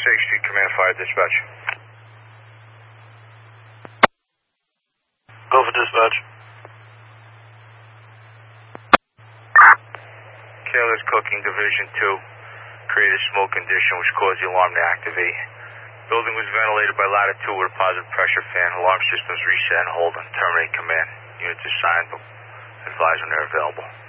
Street, Command Fire Dispatch. Go for dispatch. Careless cooking, Division 2. Created a smoke condition which caused the alarm to activate. Building was ventilated by ladder 2 with a positive pressure fan. Alarm systems reset and hold on. Terminate command. Units assigned, but advise when they're available.